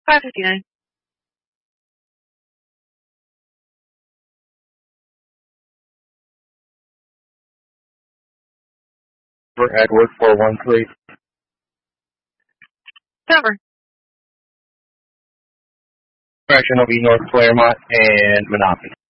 559. For Edward 413. Cover. Correction will be North Claremont and Monopoly.